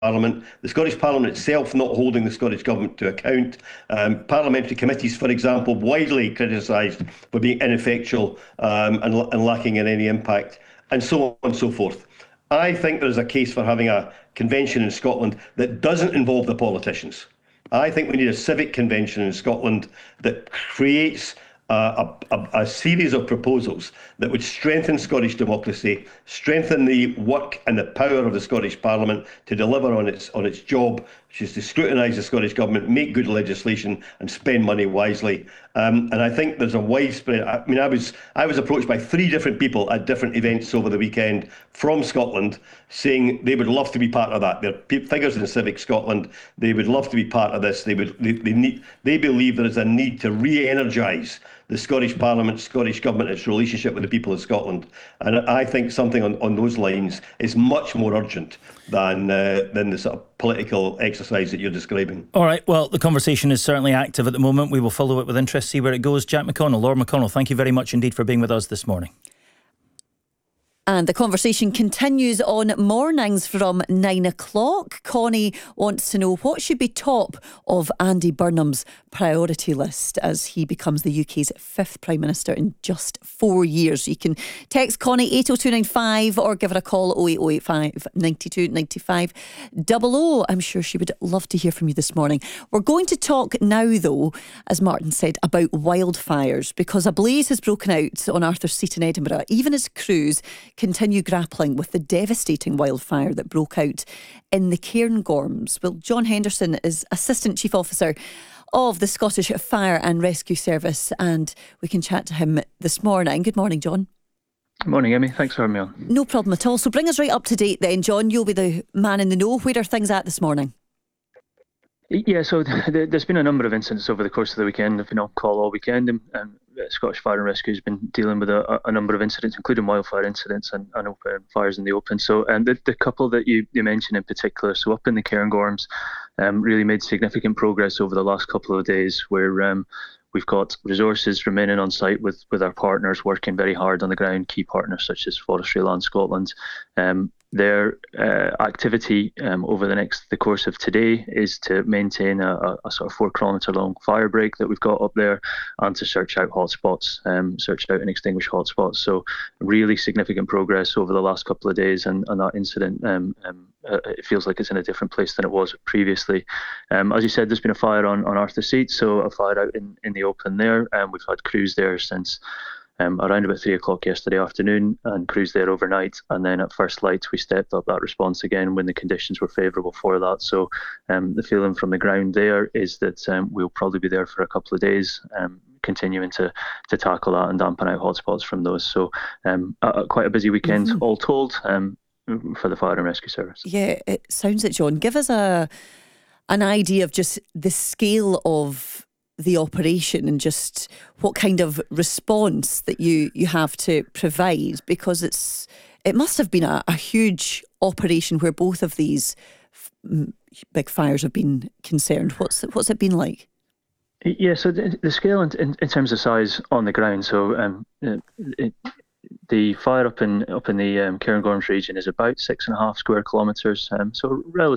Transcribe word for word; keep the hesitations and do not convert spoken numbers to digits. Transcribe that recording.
Parliament, the Scottish Parliament itself not holding the Scottish Government to account, um, parliamentary committees, for example, widely criticised for being ineffectual um, and, and lacking in any impact, and so on and so forth. I think there's a case for having a convention in Scotland that doesn't involve the politicians. I think we need a civic convention in Scotland that creates Uh, a, a, a series of proposals that would strengthen Scottish democracy, strengthen the work and the power of the Scottish Parliament to deliver on its on its job, which is to scrutinise the Scottish Government, make good legislation and spend money wisely. Um, and I think there's a widespread. I mean, I was I was approached by three different people at different events over the weekend from Scotland, saying they would love to be part of that. They're figures in Civic Scotland. They would love to be part of this. They would. They, they need. They believe there is a need to re-energise the Scottish Parliament, Scottish Government, its relationship with the people of Scotland. And I think something on, on those lines is much more urgent than uh, than the sort of political exercise that you're describing. All right, well, the conversation is certainly active at the moment. We will follow it with interest, see where it goes. Jack McConnell, Lord McConnell, thank you very much indeed for being with us this morning. And the conversation continues on mornings from nine o'clock. Connie wants to know what should be top of Andy Burnham's priority list as he becomes the U K's fifth Prime Minister in just four years. You can text Connie eight oh two nine five or give her a call oh eight oh eight five, nine two nine five, double oh. I'm sure she would love to hear from you this morning. We're going to talk now, though, as Martin said, about wildfires, because a blaze has broken out on Arthur's Seat in Edinburgh, even as crews continue grappling with the devastating wildfire that broke out in the Cairngorms. Well, John Henderson is Assistant Chief Officer of the Scottish Fire and Rescue Service, and we can chat to him this morning. Good morning, John. Good morning, Emmy. Thanks for having me on. No problem at all. So bring us right up to date then, John. You'll be the man in the know. Where are things at this morning? Yeah, so th- there's been a number of incidents over the course of the weekend. I've been on call all weekend, and, and Scottish Fire and Rescue has been dealing with a, a number of incidents, including wildfire incidents and, and open fires in the open. So, and the, the couple that you, you mentioned in particular, so up in the Cairngorms, um, really made significant progress over the last couple of days, where um, we've got resources remaining on site with, with our partners working very hard on the ground, key partners such as Forestry Land Scotland. Um, Their uh, activity um, over the next the course of today is to maintain a, a, a sort of four kilometre long fire break that we've got up there, and to search out hotspots, um, search out and extinguish hotspots. So really significant progress over the last couple of days, and, and that incident um, um, uh, it feels like it's in a different place than it was previously. Um, as you said, there's been a fire on, on Arthur's Seat, so a fire out in, in the open there, and um, we've had crews there since Um, around about three o'clock yesterday afternoon, and crews there overnight. And then at first light, we stepped up that response again when the conditions were favourable for that. So um, the feeling from the ground there is that um, we'll probably be there for a couple of days, um, continuing to to tackle that and dampen out hotspots from those. So um, uh, quite a busy weekend, mm-hmm. all told, um, for the Fire and Rescue Service. Yeah, it sounds it, John. Give us a an idea of just the scale of the operation and just what kind of response that you you have to provide, because it's it must have been a, a huge operation where both of these f- big fires have been concerned. What's what's it been like? Yeah, so the, the scale in, in, in terms of size on the ground, so um, it, the fire up in up in the um, Cairngorms region is about six and a half square kilometres, um, so relatively